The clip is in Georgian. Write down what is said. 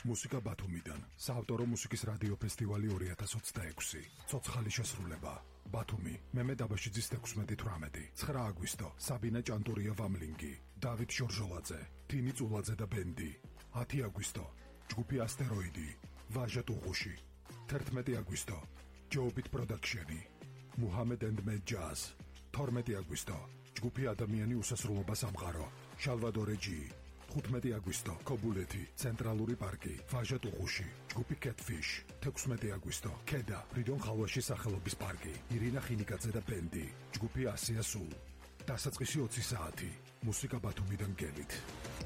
მუსიკა ბათუმიდან. საავტორო მუსიკის რადიო ფესტივალი 2026. ცოცხალი შესრულება. ბათუმი, მემე დაბაშიძის 16-18. 9 აგვისტო. საბინა ჭანტურია ვამლინგი, დავით ჟორჟოლაძე, თინი წულაძე და ბენდი. 10 აგვისტო. ჯგუფი ასტეროიდი, ვაჟა ტუღუში. 11 აგვისტო. ჯოუბით პროდაქშენი, მუჰამედ ენდ მე ჯაზ. 12 აგვისტო. ჯგუფი ადამიანი უსასრულობა სამყარო, შალვადორე ჯი. 15 აგვისტო, კობულეთი, ცენტრალური პარკი, ვაჟა ტუღუში, ჯგუფი კეთფიშ. 16 აგვისტო, ქედა, ფრიდონ ხალვაში სახელობის პარკი, ირინა ხინიკაძე და ბენდი, ჯგუფი ასია სულ. დასაწყისი 20 საათი, მუსიკა ბათუმიდან გელით.